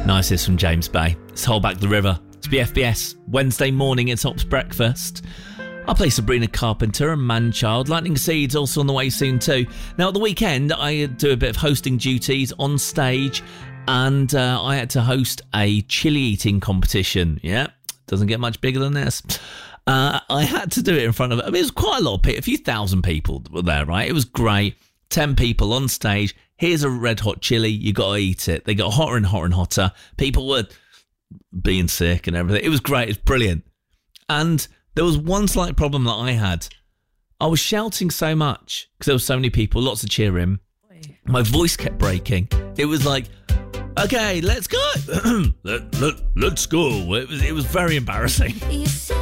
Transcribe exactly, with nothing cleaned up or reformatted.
Nice is from James Bay. It's Hold Back the River. It's B F B S. Wednesday morning, it's Ops Breakfast. I'll play Sabrina Carpenter and Manchild. Lightning Seeds also on the way soon too. Now at the weekend, I do a bit of hosting duties on stage, and uh, I had to host a chili eating competition. Yeah, doesn't get much bigger than this. Uh, I had to do it in front of, I mean, it was quite a lot of people, a few thousand people were there, right? It was great. Ten people on stage. Here's a red hot chili. You got to eat it. They got hotter and hotter and hotter. People were being sick and everything. It was great. It's brilliant. And there was one slight problem that I had. I was shouting so much because there were so many people, lots of cheering. My voice kept breaking. It was like, okay, let's go. let, let, let's go. It was, it was very embarrassing.